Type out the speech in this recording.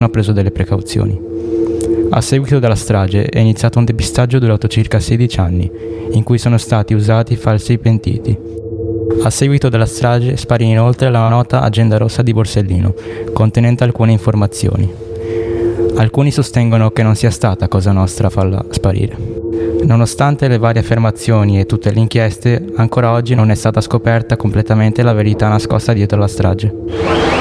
ha preso delle precauzioni. A seguito della strage è iniziato un depistaggio durato circa 16 anni, in cui sono stati usati falsi pentiti. A seguito della strage sparì inoltre la nota agenda rossa di Borsellino, contenente alcune informazioni. Alcuni sostengono che non sia stata Cosa Nostra a farla sparire. Nonostante le varie affermazioni e tutte le inchieste, ancora oggi non è stata scoperta completamente la verità nascosta dietro la strage.